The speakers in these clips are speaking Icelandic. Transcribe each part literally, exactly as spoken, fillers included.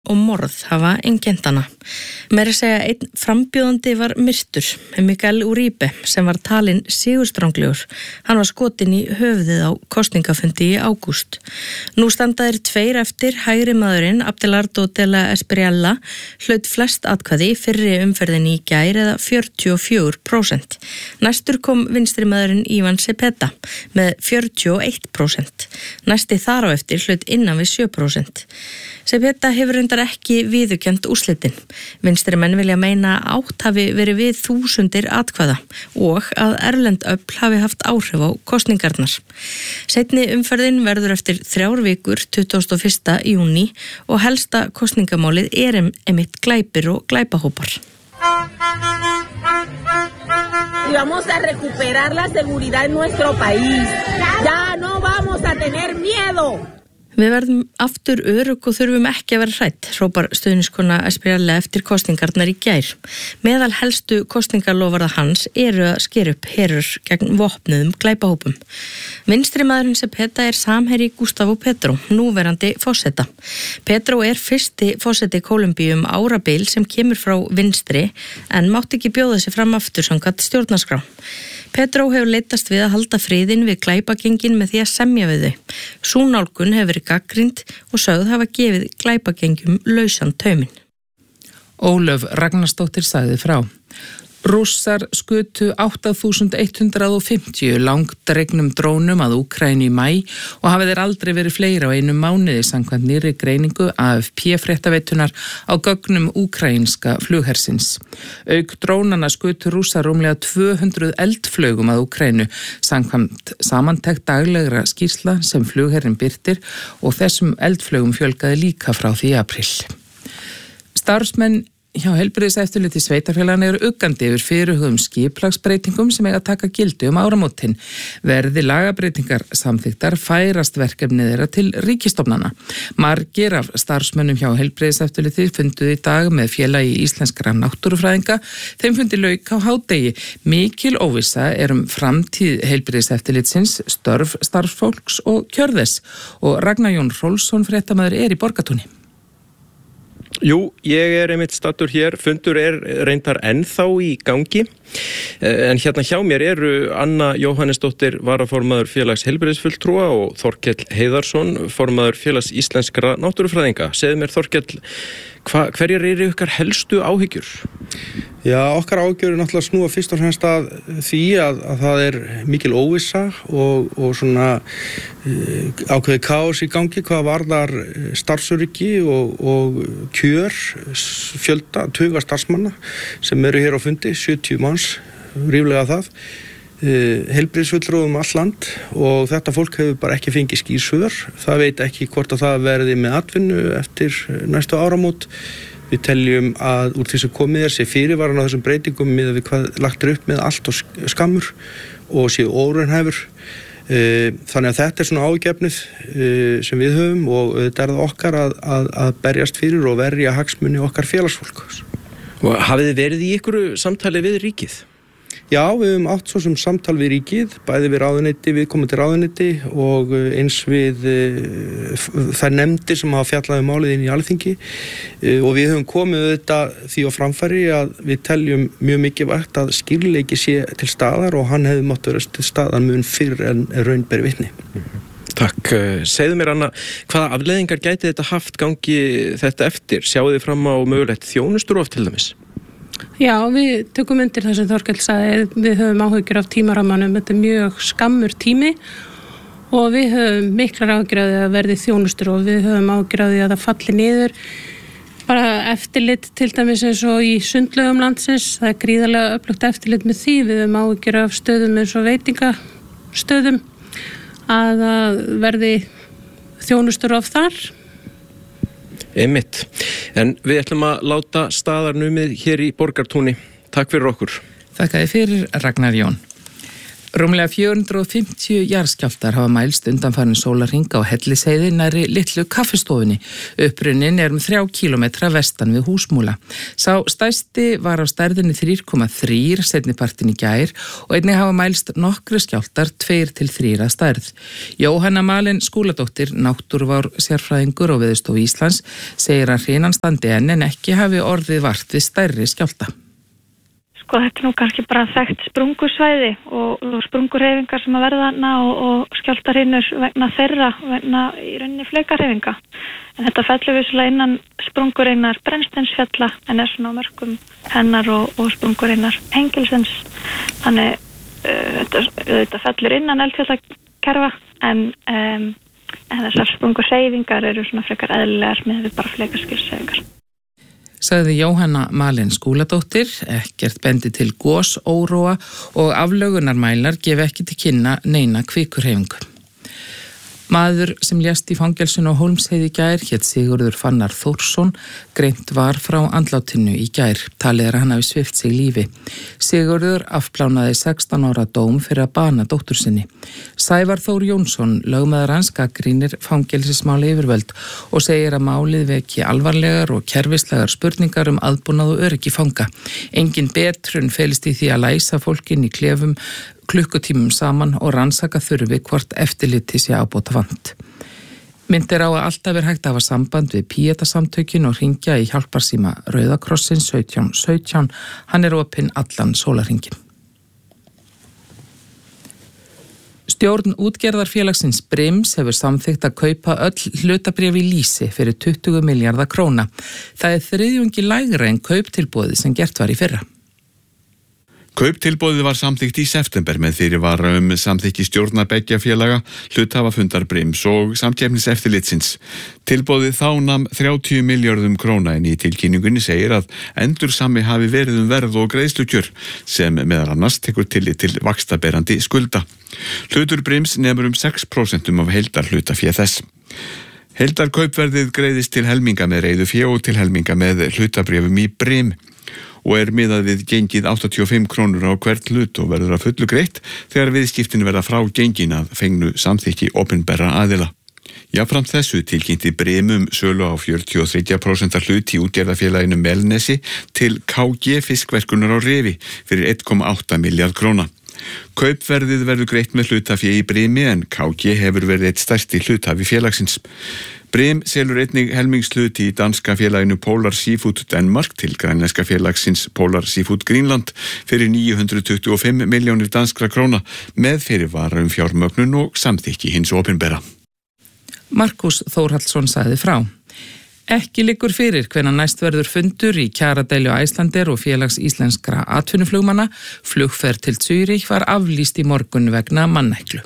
og morð hafa einkennt hana. Meira að segja einn frambjóðandi var myrtur, Miguel Uribe, sem var talinn sigurstranglegur. Hann var skotinn í höfuðið á kosningafundi í ágúst. Nú standa þeir tveir eftir. Hægri maðurinn, Abelardo de la Espriella, hlaut flest atkvæði í fyrri umferðinni í gær eða fjörutíu og fjögur prósent. Næstur kom vinstri maðurinn Ivan Cepeda með fjörutíu og eitt prósent. Næsti þar á eftir hlaut innan við sjö prósent. Cepeda hefur reyndar ekki viðurkennt úrslitin. Vinstri menn vilja meina að átt hafi verið við þúsundir atkvæða og að erlend öfl hafi haft áhrif á kosningarnar. Seinni umferðin verður eftir þrjár vikur tuttugasta og fyrsta júní og helsta kosningamálið er einmitt glæpir og glæpahópar. Y vamos a recuperar la seguridad en nuestro país. Ya no vamos a tener miedo. Við verðum aftur örugg og þurfum ekki að vera hrædd, hrópar stuðningskona Espriella eftir kosningarnar í gær. Meðal helstu kosningarlofarða hans eru að skera upp herur gegn vopnuðum glæpahópum. Vinstri maðurinn Cepeda er samherji Gustavo Petro, núverandi forseta. Petro er fyrsti forseti Kólumbíu um árabil sem kemur frá vinstri en mátti ekki bjóða sig fram aftur samkvæmt stjórnarskrá. Petro hefur leitast við að halda friðinn við glæpagengin með því að semja við þau. Sú nálgun hefur verið gagnrýnd og sögð hafa gefið glæpagengjum lausan tauminn. Ólöf Ragnarsdóttir sagði frá. Rússar skutu átta þúsund hundrað og fimmtíu langdregnum drónum að Úkraínu í maí og hafa þeir aldrei verið fleiri á einum mánuði samkvæmt nýrri greiningu A F P-fréttaveitunar á gögnum úkraínska flughersins. Auk drónana skutu Rússar rúmlega tvö hundruð eldflaugum að Úkraínu samkvæmt samantekt daglegra skýrsla sem flugherrin birtir og þessum eldflaugum fjölgaði líka frá því í apríl. Starfsmenn hjá heilbrigðiseftirliti sveitarfélagana eru uggandi yfir fyrirhuguðum skipulagsbreytingum sem eiga að taka gildi um áramótin. Verði lagabreytingar samþykktar færast verkefnið þeirra til ríkisstofnana. Margir af starfsmönnum hjá heilbrigðiseftirliti funduðu í dag með félagi íslenskra náttúrufræðinga. Þeim fundi lauk á hádegi. Mikil óvissa er um framtíð heilbrigðiseftirlitsins, störf starfsfólks og kjörðess. Og Ragnar Jón Rolfsson, fréttamaður, er í Borgartúni. Jú, ég er einmitt stattur hér, fundur er reyndar ennþá í gangi, en hérna hjá mér eru Anna Jóhannesdóttir, varaformaður félags heilbrigðisfulltrúa og Þorkell Heiðarsson, formaður félags íslenskra náttúrufræðinga. Segðu mér, Þorkell, hva, hverjar eru ykkar helstu áhyggjur? Já, okkar áhyggjur er náttúrulega snúa fyrst og fremst að því að, að það er mikil óvissa og, og svona uh, ákveðið kaos í gangi hvað varðar starfsöryggi og, og kjör fjölda, tuga starfsmanna sem eru hér á fundi, sjötíu manns, ríflega það, uh, heilbrigðisfulltrúar um all land og þetta fólk hefur bara ekki fengið skýr svör. Það veit ekki hvort að það verði með atvinnu eftir næstu áramót. Við teljum að úr því sem komið er sé fyrirvaran á þessum breytingum miðað við hvað lagt er upp með allt og skammur og séu óraunhæfur. Þannig að þetta er svona áhyggjuefnið sem við höfum og þetta er það okkar að, að, að berjast fyrir og verja hagsmuni okkar félagsfólk. Og hafið þið verið í einhverju samtali við ríkið? Já, við höfum átt svo sem samtal við ríkið, bæði við ráðuneyti, við komum til ráðuneyti og eins við uh, þær nefndir sem hafa fjallað um málið inn í Alþingi uh, og við höfum komið þetta því á framfæri að við teljum mjög mikilvægt að skýrleiki sé til staðar og hann hefði mátt vera til staðar mun fyrr en raun ber vitni. Mm-hmm. Takk. Segðu mér, Anna, hvaða afleiðingar gæti þetta haft gangi þetta eftir? Sjáu þið fram á mögulegt þjónusturof til dæmis? Já, við tökum undir það sem Þorkell sagði, við höfum áhyggjur af tímarammanum, þetta er mjög skammur tími og við höfum miklar áhyggjur af því að verði þjónustur og við höfum áhyggjur af því að það falli niður bara eftirlit til dæmis eins og í sundlaugum landsins, það er gríðarlega öflugt eftirlit með því, við höfum áhyggjur af stöðum eins og veitingastöðum að það verði þjónustur of þar. Einmitt. En við ætlum að láta staðar numið hér í Borgartúni. Takk fyrir okkur. Þakka þið fyrir, Ragnar Jón. Rúmlega fjögur hundruð og fimmtíu jarðskjálftar hafa mælst undanfarin sólarhring á Hellisheiði nærri litlu kaffistofunni. Upprunnin er um þrjá kílómetra vestan við Húsmúla. Sá stærsti var á stærðinni þrjú komma þrjú seinnipartin í gær og einnig hafa mælst nokkru skjálftar tveir til þrír að stærð. Jóhanna Malin Skúladóttir, náttúruvár sérfræðingur og Veðurstofu Íslands, segir að hrinan standi enn en ekki hafi orðið vart við stærri skjálfta. Sko þetta er nú kannski bara þekkt sprungusvæði og, og sprungureyfingar sem að verða hana og, og skjálftarinnur vegna þeirra, vegna í rauninni fleikareyfinga. En þetta fellur vissulega innan sprungureinar Brennisteinsfjalla en er svona á mörkum hennar og, og sprungureinar Hengilsins. Þannig uh, þetta, þetta fellur innan eldfjallakerfa en, um, en þessar sprungureyfingar eru svona frekar eðlilegar með við bara fleikarskilseyfingar. Sagði Jóhanna Malin Skúladóttir, ekkert bendi til gos, óróa og aflögunarmælar gefi ekki til kynna neina kvikurhreyfingu. Maður sem lést í fangelsun á Hólmsheiði í gær hét Sigurður Fannar Þórsson, greint var frá andlátinu í gær, talið er að hann hafi svipt sig lífi. Sigurður afplánaði sextán ára dóm fyrir að bana dóttur sinni. Sævar Þór Jónsson, lögmaður hans, gagnrýnir fangelsismáli yfirvöld og segir að málið veki alvarlegar og kerfislegar spurningar um aðbúnað og öryggi fanga. Engin betrun felist í því að læsa fólkin í klefum klukkutímum saman og rannsaka þurfi hvort eftirliti sé ábóta vant. Myndir á að alltaf er hægt að hafa samband við Píeta-samtökin og hringja í hjálparsíma Rauða krossins sautján sautján. Hann er opinn allan sólarhringinn. Stjórn útgerðarfélagsins Brims hefur samþykkt að kaupa öll hlutabréf í Lýsi fyrir tuttugu milljarða króna. Það er þriðjungi lægra en kauptilboðið sem gert var í fyrra. Kauptilboðið var samþykkt í september með fyrirvara um samþykki stjórnar beggja félaga, hluthafafundar Brims og samkeppniseftirlitsins. Tilboðið þá nam þrjátíu milljörðum króna en í tilkynningunni segir að endursami hafi verið um verð og greiðslukjör sem meðal annars tekur tillit til vaxtaberandi skulda. Hlutur Brims nemur um sex prósent af heildar hlutafé þess. Heildar kaupverðið greiðist til helminga með reiðufé og til helminga með hlutabréfum í Brim og er miðað við gengið áttatíu og fimm krónur á hvert hlut og verður að fullu greitt þegar viðskiptin verða frá gengin að fengnu samþykki opinberra aðila. Jafnframt þessu tilkynnti Brim um sölu á fjörutíu og þrjú prósent hlut í útgerðarfélaginu Melnesi til K G fiskverkunar á Rifi fyrir einn komma átta milljarð króna. Kaupverðið verður greitt með hlutafé í Brimi en K G hefur verið eitt stærsti hluthafi félagsins. Brim selur einnig helmingshlut í danska félaginu Polar Seafood Denmark til grænlenska félagsins Polar Seafood Greenland fyrir níu hundruð tuttugu og fimm milljónir danskra króna með fyrirvara um fjármögnun og samþykki hins opinbera. Markus Þórhallsson sagði frá. Ekki liggur fyrir hvenær næst verður fundur í kjaradeilu Icelandair og félags íslenskra atvinnuflugmanna. Flugferð til Zürich var aflýst í morgun vegna manneklu.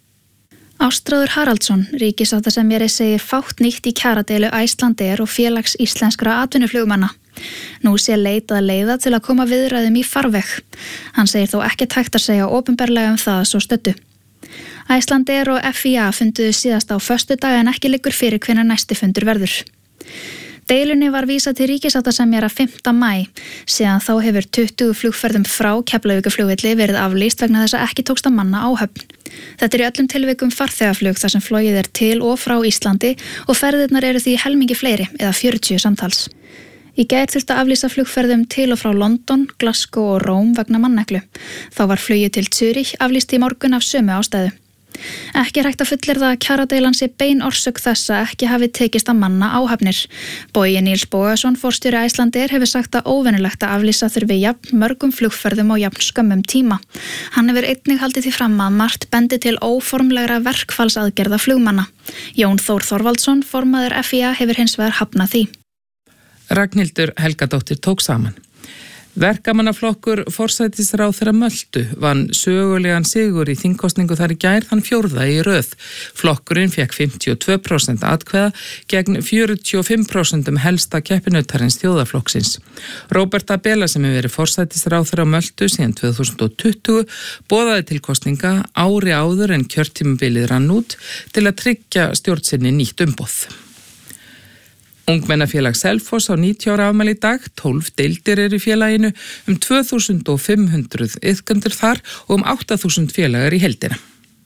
Ástráður Haraldsson, ríkissáttasemjari, segir fátt nýtt í kjaradeilu Icelandair og félags íslenskra atvinnuflugmanna. Nú sé leitað leiða til að koma viðræðum í farveg. Hann segir þó ekki hægt að segja opinberlega um það svo stöddu. Icelandair og F I A funduðu síðast á föstudag en ekki liggur fyrir hvenær næsti fundur verður. Deilunni var vísað til ríkissáttasemjara fimmta maí, síðan þá hefur tuttugu flugferðum frá Keflavíkurflugvelli verið aflýst vegna þess að ekki tókst að manna áhöfn. Þetta er í öllum tilvikum farþegaflug þar sem flogið er til og frá Íslandi og ferðirnar eru því helmingi fleiri eða fjörutíu samtals. Í gær þurfti að aflýsa flugferðum til og frá London, Glasgow og Róm vegna manneklu. Þá var flugið til Zürich aflýst í morgun af sömu ástæðu. Ekki er hægt að fullyrða að kjaradeilan sé bein orsök þess að ekki hafi tekist að manna áhafnir. Bogi Níls Bogason, forstjóri Icelandair, hefur sagt að óvenjulegt að aflýsa þurfi jafn mörgum flugferðum og jafn skömmum tíma. Hann hefur einnig haldið því fram að margt bendi til óformlegra verkfallsaðgerða flugmanna. Jón Þór Þorvaldsson, formaður F I A, hefur hins vegar hafnað því. Ragnhildur Helgadóttir tók saman. Verkamannaflokkur forsætisráðherra Möltu vann sögulegan sigur í þingkosningu þar í gær þann fjórða í röð. Flokkurinn fékk fimmtíu og tvö prósent atkvæða gegn fjörutíu og fimm prósent helsta keppinautarins þjóðarflokksins. Róbert Abela, sem hefur verið forsætisráðherra Möltu síðan tvö þúsund og tuttugu, boðaði til kosninga ári áður en kjörtímabilið rann út til að tryggja stjórnsinni nýtt umboð. Ungmennafélag Selfoss á níutíu ára afmæli í dag, tólf deildir eru í félaginu, um tvö þúsund fimm hundruð iðkendur þar og um átta þúsund félagar í heildina.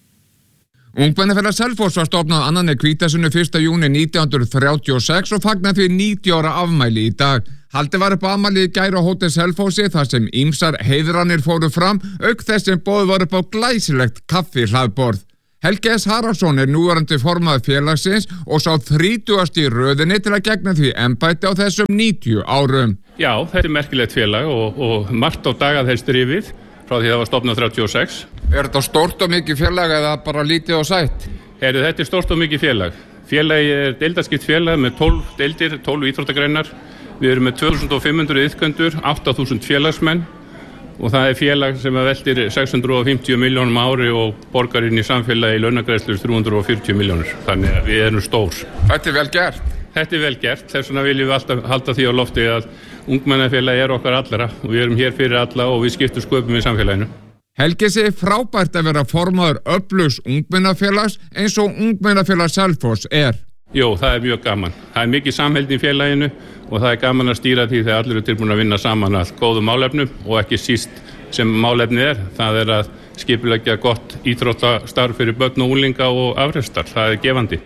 Ungmennafélag Selfoss var stofnað annan í Hvítasunnu fyrsta júní nítján hundruð þrjátíu og sex og fagnar því níutíu ára afmæli í dag. Haldið var upp afmælið í gær á Hótel Selfossi þar sem ýmsar heiðranir fóru fram, auk þess sem boðið var upp á glæsilegt kaffi hlaðborð. Helgi S. Haraldsson er núverandi formaður félagsins og sá þrítugasti í röðinni til að gegna því embætti á þessum níutíu árum. Já, þetta er merkilegt félag og, og margt á dagað helst rifið frá því það var stofnað þrjátíu og sex. Er þetta stórt og mikið félag eða bara lítið og sætt? Heru, þetta er stórt og mikið félag. Félagi er deildaskipt félag með tólf deildir, tólf íþróttagreinar. Við erum með tvö þúsund fimm hundruð iðkendur, átta þúsund félagsmenn og það er félag sem veltir sex hundruð fimmtíu milljónum ári og borgar inn í samfélagi í launagreiðslur þrjú hundruð fjörutíu milljónir. Þannig að við erum stór. Þetta er vel gert. Þetta er vel gert. Þess vegna viljum við alltaf halda því á lofti að ungmennafélagi er okkar allra og við erum hér fyrir alla og við skiptum sköpum í samfélaginu. Helgi segir frábært að vera formaður öflugs ungmennafélags eins og Ungmennafélag Selfoss er. Jó, það er mjög gaman. Það er mikið samheld í félaginu og það er gaman að stýra því þegar allir eru tilbúin að vinna saman að góðum málefnum og ekki síst sem málefni er. Það er að skipuleggja gott íþróttastarf fyrir börn og unglinga og afrestar. Það er gefandi.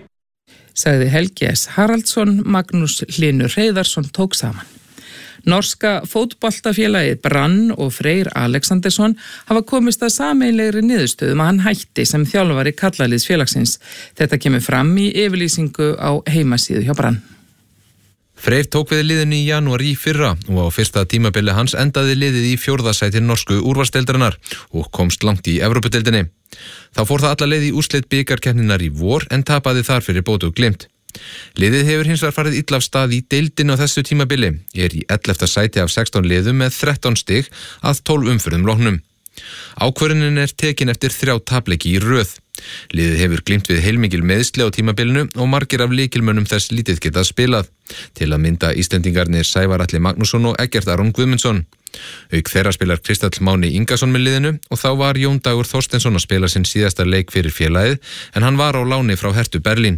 Sagði Helgi S. Haraldsson, Magnús Hlynur Hreiðarsson tók saman. Norska fótboltafélagið Brann og Freyr Alexandersson hafa komist að sameiginlegri niðurstöðum að hann hætti sem þjálfari karlaliðs félagsins. Þetta kemur fram í yfirlýsingu á heimasíðu hjá Brann. Freyr tók við liðinu í janúar í fyrra og á fyrsta tímabili hans endaði liðið í fjórða sæti norsku úrvalsdeildarinnar og komst langt í Evrópudeildinni. Þá fór það alla leið í úrslit bikarkeppninnar í vor en tapaði þar fyrir Bodø Glimt. Liðið hefur hins vegar farið illa af stað í deildinu á þessu tímabili, er í ellefta sæti af sextán liðum með þrettán stig að tólf umferðum loknum. Ákvörðunin er tekin eftir þrjá tapleiki í röð. Liðið hefur glímt við heilmikil meiðsli á tímabilinu og margir af lykilmönnum þess lítið getað spilað. Til að mynda Íslendingarnir Sævar Atli Magnússon og Eggert Aron Guðmundsson. Auk þeirra spilar Kristall Máni Ingason með liðinu og þá var Jón Dagur Þorsteinsson að spila sinn síðasta leik fyrir félagið en hann var á láni frá Herthu Berlín.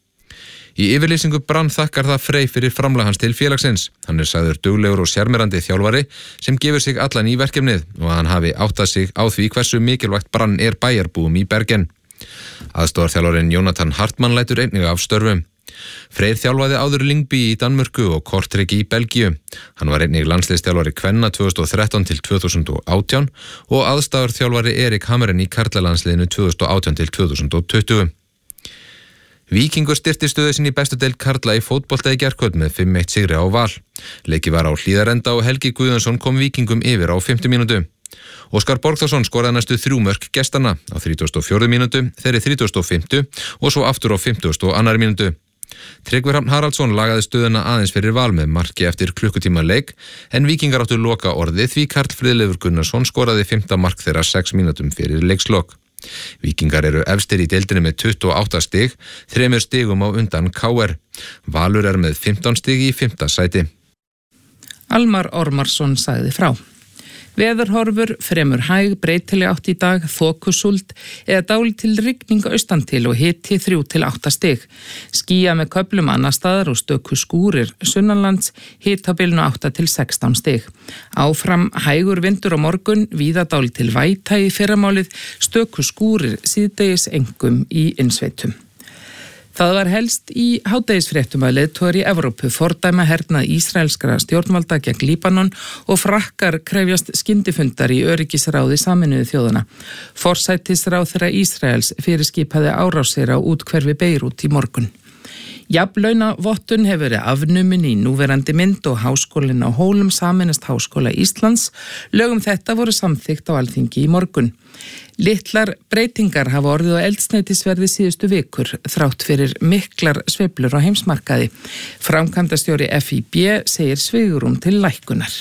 Í yfirlýsingu Brann þakkar það Frey fyrir framlag hans til félagsins. Hann er sagður duglegur og sjarmerandi þjálfari sem gefur sig allan í verkefnið og að hann hafi áttað sig á því hversu mikilvægt Brann er bæjarbúum í Bergen. Aðstoðarþjálfarinn Jonathan Hartmann lætur einnig af störfum. Freyr þjálfaði áður Lyngby í Danmörku og Kortrygg í Belgíu. Hann var einnig landsliðsþjálfari kvenna tvö þúsund og þrettán til tvö þúsund og átján og aðstoðarþjálfari Erik Hamren í karlalandsliðinu tvö þúsund og átján til tvö þúsund og tuttugu. Víkingur styrkti stöðu sinni í bestu deild karla í fótbolta í gærkvöld með fimm eitt sigri á Val. Leiki var á Hlíðarenda og Helgi Guðjónsson kom Víkingum yfir á fimmtu mínútu. Óskar Borgþórsson skoraði næstu þrjú mörk gestanna á þrítugasta og fjórðu mínútu, þeirri þrítugasta og fimmtu og svo aftur á fimmtugasta og annarri mínútu. Tryggvi Hrafn Haraldsson lagaði stöðuna aðeins fyrir Val með marki eftir klukkutíma leik en Víkingar áttu loka orðið því Karl Friðleifur Gunnarsson skoraði fimmta mark þeirra sex mínútum fyrir leikslok. Víkingar eru efstir í deildinni með tuttugu og átta stig, þremur stigum á undan K R. Valur er með fimmtán stig í fimmta sæti. Almar Ormarsson sagði frá. Veðurhorfur, fremur hæg, breytileg átt í dag, þokusúld eða dálítil rigning austan til og hiti þrjú til átta stig. Skýja með köflum annar staðar og stöku skúrir sunnanlands, hita á bilinu átta til sextán stig. Áfram hægur vindur á morgun, víða dálítil væta í fyrramálið, stöku skúrir síðdegis engum í innsveitum. Það var helst í hádegisfréttum að leiðtogar í Evrópu fordæma hernað ísraelskra stjórnvalda gegn Líbanon og frakkar krefjast skyndifundar í öryggisráði Sameinuðu þjóðanna. Forsætisráðherra Ísraels fyrirskipaði árásir á úthverfi Beirút í morgun. Jafnlaunavottun hefur verið afnumin í núverandi mynd og Háskólinn á Hólum sameinast Háskóla Íslands. Lög um þetta voru samþykkt á Alþingi í morgun. Litlar breytingar hafa orðið á eldsneytisverði síðustu vikur þrátt fyrir miklar sveiflur á heimsmarkaði. Framkvæmdastjóri F I B segir svigrúm til lækkunar.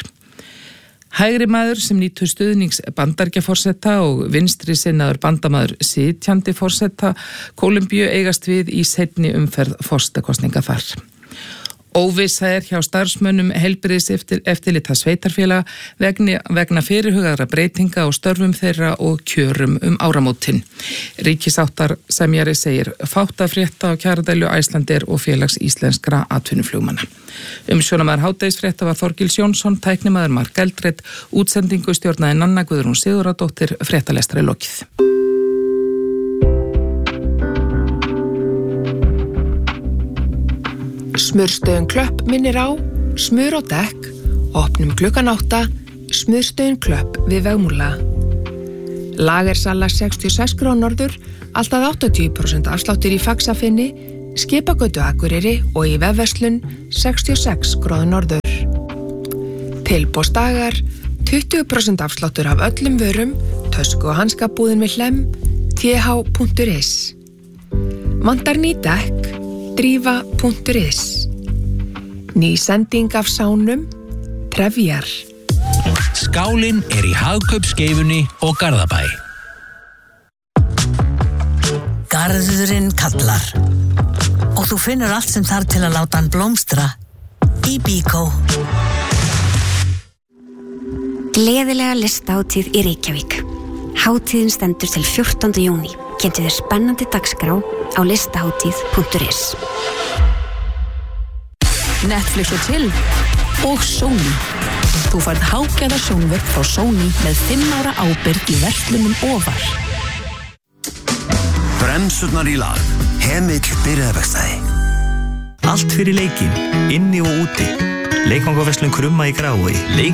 Hægri maður sem nýtur stuðnings Bandaríkjaforseta og vinstri sinnaður bandamaður sitjandi forseta Kólumbíu eigast við í seinni umferð forsetakosninga þar. Óvissa er hjá starfsmönnum heilbrigðis eftir, eftirlita sveitarfélaga vegna, vegna fyrirhugaðra breytinga á störfum þeirra og kjörum um áramótin. Ríkissáttasemjari segir fátt að frétta á kjaradeilu Icelandair og félags íslenskra atvinnuflugmanna. Umsjónamaður hádegisfrétta var Þorgils Jónsson, tæknimaður Mark Eldred, útsendingu stjórnaði Nanna Guðrún Sigurðardóttir, fréttalestri lokið. Smurrstöðin Klöpp minnir á smur og dekk, opnum klukkan átta, Smurrstöðin Klöpp við Vegmúla. Lagersala sextíu og sex gráður norður, alltaf áttatíu prósent afsláttur í Faxafinni, Skipagötu Akureyri og í vefverslun sextíu og sex gráður norður. Tilboðsdagar, tuttugu prósent afsláttur af öllum vörum, tösku og hanskabúðin við Hlemm, t h punktur is. Vantar ný dekk, drífa punktur is. Ný sending af sánum, Trefjar. Skálinn er í Hagkaupskeifunni og Garðabæ. Garðurinn kallar og þú finnur allt sem þarf til að láta hann blómstra í Bíkó. Gleðilega listahátíð í Reykjavík. Hátíðin stendur til fjórtánda júní. Kynntu þér spennandi dagskrá á listahátíð punktur is. Netflix og chill og Sony. Þú færð hágæða sjónvörp frá Sony með fimm ára ábyrgð í verslunum ofar. Bremsurnar í lag. Hemill byrjaðarverkstæði. Allt fyrir leikinn, inni og úti. Leikvangaverslun Krumma í Grái. Leik